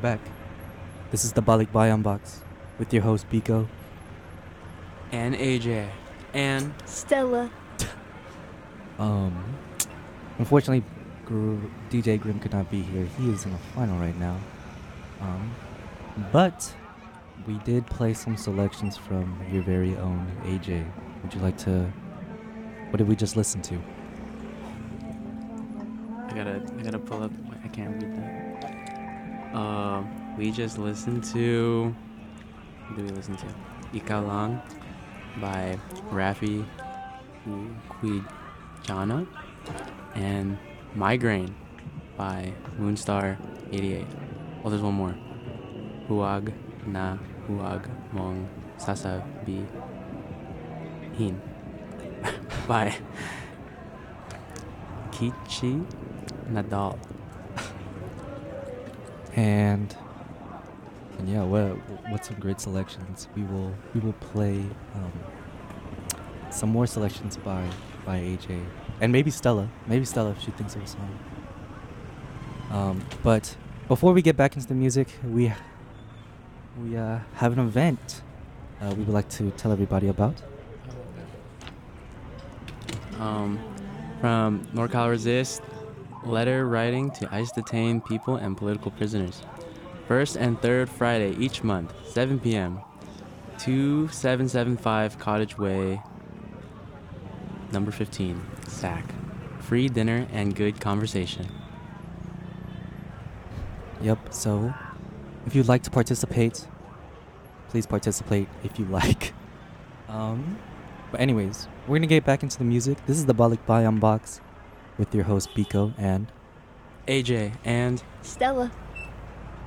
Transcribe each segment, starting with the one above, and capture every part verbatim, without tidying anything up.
back. This is the Balik Bayan Box with your host Biko. And A J. And Stella. Um, unfortunately, Gr- D J Grim could not be here. He is in a final right now. Um, but we did play some selections from your very own A J. Would you like to? What did we just listen to? I gotta I gotta pull up. I can't read that. Um, we just listened to. What did we listen to? Ikaw Lang by Rafi Quijana and Migraine by Moonstar eighty-eight. Oh, there's one more. Huwag na huwag mong sasabihin by Kichi Nadal. And and yeah, what what's some great selections? We will we will play um, some more selections by by A J and maybe Stella, maybe Stella if she thinks of a song. Um, but before we get back into the music, we we uh, have an event uh, we would like to tell everybody about. Um, from NorCal Resist, letter writing to ICE detained people and political prisoners. First and third Friday each month, seven p.m. two seven seven five Cottage Way, number fifteen, S A C. Free dinner and good conversation. Yep. So, if you'd like to participate, please participate if you like. Um, but anyways, we're gonna get back into the music. This is the Balik Bayan Box with your host Biko and A J and Stella.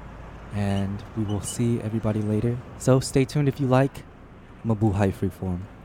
and we will see everybody later. So stay tuned if you like. Mabuhay Freeform.